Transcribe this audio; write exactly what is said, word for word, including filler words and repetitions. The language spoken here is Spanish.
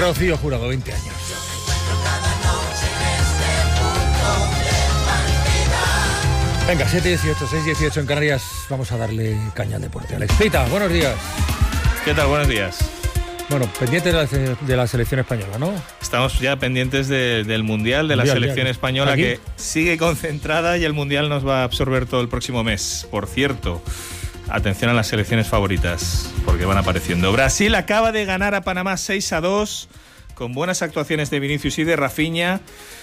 Rocío Jurado, veinte años. Venga, siete dieciocho, seis dieciocho en Canarias. Vamos a darle caña al deporte. Alex Pita, buenos días. ¿Qué tal? Buenos días. Bueno, pendientes de la, de la selección española, ¿no? Estamos ya pendientes de, del Mundial, de la mundial, selección ya, española, ¿aquí? Que sigue concentrada y el Mundial nos va a absorber todo el próximo mes. Por cierto, atención a las selecciones favoritas, porque van apareciendo. Brasil acaba de ganar a Panamá seis a dos, con buenas actuaciones de Vinicius y de Rafinha.